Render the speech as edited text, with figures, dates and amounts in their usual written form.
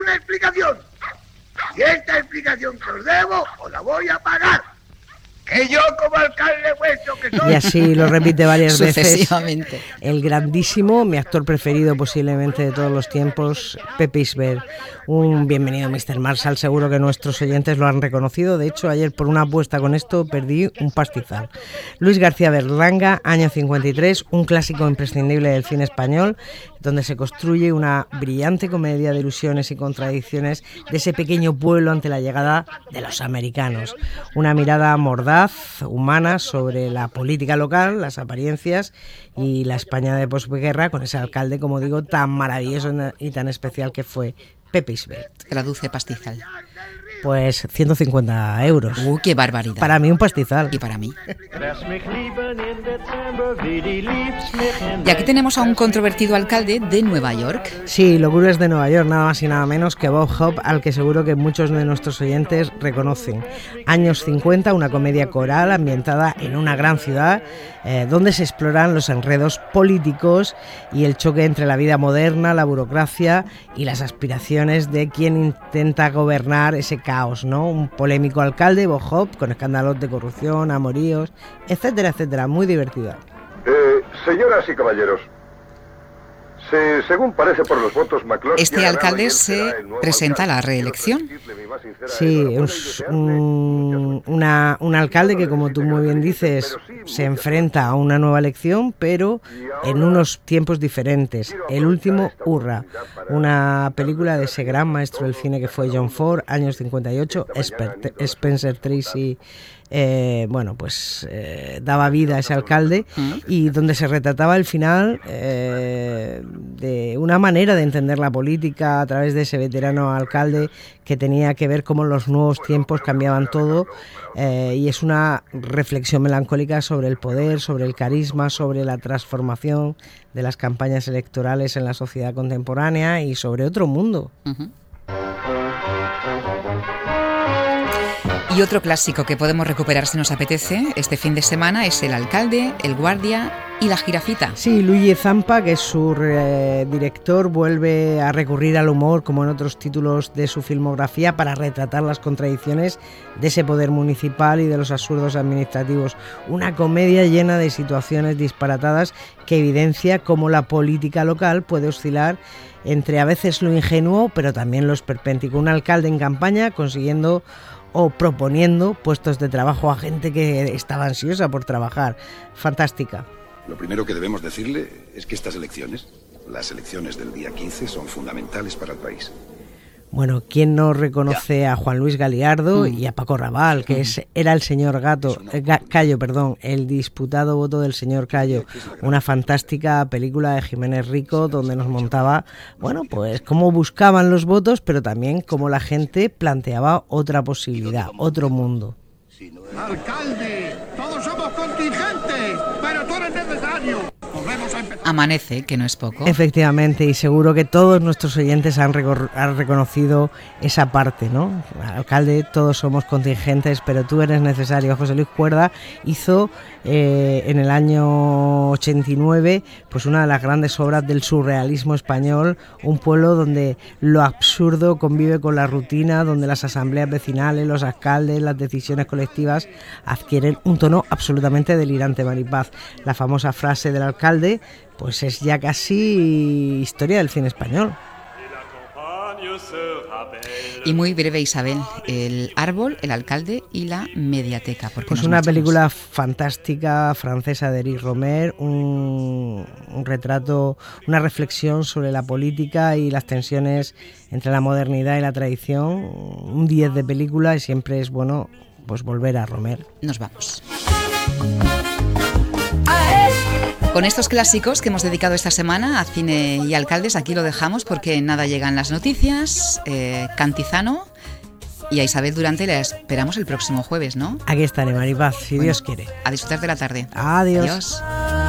una explicación. Y esta explicación que os debo, os la voy a pagar. Que yo, como alcalde vuestro que soy... Y así lo repite varias veces. Sucesivamente. El grandísimo, mi actor preferido posiblemente de todos los tiempos, Pepe Isbert. Un bienvenido Mr. Marshall, seguro que nuestros oyentes lo han reconocido. De hecho, ayer por una apuesta con esto perdí un pastizal. Luis García Berlanga, año 53, un clásico imprescindible del cine español, donde se construye una brillante comedia de ilusiones y contradicciones de ese pequeño pueblo ante la llegada de los americanos. Una mirada mordaz, humana, sobre la política local, las apariencias y la España de posguerra, con ese alcalde, como digo, tan maravilloso y tan especial que fue Pepe Isbert. Traduce pastizal. Pues 150 euros. ¡Qué barbaridad! Para mí un pastizal. Y para mí. Y aquí tenemos a un controvertido alcalde de Nueva York. Sí, Locuras de Nueva York, nada más y nada menos que Bob Hope, al que seguro que muchos de nuestros oyentes reconocen. Años 50, una comedia coral ambientada en una gran ciudad, donde se exploran los enredos políticos y el choque entre la vida moderna, la burocracia y las aspiraciones de quien intenta gobernar ese caos, ¿no? Un polémico alcalde, Bob Hope, con escándalos de corrupción, amoríos, etcétera, etcétera. Muy divertida. Señoras y caballeros, según parece por los votos, McCloskey... Este alcalde se presenta a la reelección. Sí, es un alcalde que, como tú muy bien dices, se enfrenta a una nueva elección, pero en unos tiempos diferentes. El último, Hurra, una película de ese gran maestro del cine que fue John Ford, años 58, Spencer Tracy... daba vida a ese alcalde, y donde se retrataba el final de una manera de entender la política a través de ese veterano alcalde que tenía que ver cómo los nuevos tiempos cambiaban todo, y es una reflexión melancólica sobre el poder, sobre el carisma, sobre la transformación de las campañas electorales en la sociedad contemporánea y sobre otro mundo. Y otro clásico que podemos recuperar si nos apetece este fin de semana es El alcalde, El guardia y La jirafita. Sí, Luigi Zampa, que es su director, vuelve a recurrir al humor, como en otros títulos de su filmografía, para retratar las contradicciones de ese poder municipal y de los absurdos administrativos. Una comedia llena de situaciones disparatadas que evidencia cómo la política local puede oscilar entre a veces lo ingenuo, pero también lo esperpéntico. Un alcalde en campaña consiguiendo o proponiendo puestos de trabajo a gente que estaba ansiosa por trabajar. Fantástica. Lo primero que debemos decirle es que estas elecciones, las elecciones del día 15, son fundamentales para el país. Bueno, ¿quién no reconoce a Juan Luis Galiardo y a Paco Raval, que era el señor Cayo, el disputado voto del señor Cayo? Una fantástica película de Jiménez Rico, donde nos montaba, bueno, pues cómo buscaban los votos, pero también cómo la gente planteaba otra posibilidad, otro mundo. Alcalde, todos somos contingentes, pero tú eres necesario. Amanece, que no es poco. Efectivamente, y seguro que todos nuestros oyentes han reconocido esa parte, ¿no? Alcalde, todos somos contingentes, pero tú eres necesario. José Luis Cuerda hizo en el año 89 pues una de las grandes obras del surrealismo español, un pueblo donde lo absurdo convive con la rutina, donde las asambleas vecinales, los alcaldes, las decisiones colectivas adquieren un tono absolutamente delirante. Maripaz, la famosa frase del alcalde, pues es ya casi historia del cine español. Y muy breve, Isabel, El árbol, El alcalde y La mediateca. Pues una película fantástica francesa de Eric Romer, un retrato, una reflexión sobre la política y las tensiones entre la modernidad y la tradición. Un 10 de película, y siempre es bueno pues volver a Romer. Nos vamos. Con estos clásicos que hemos dedicado esta semana a cine y alcaldes, aquí lo dejamos porque nada llegan las noticias. Cantizano y a Isabel Durante la esperamos el próximo jueves, ¿no? Aquí estaré, Maripaz, si Dios quiere. A disfrutar de la tarde. Adiós.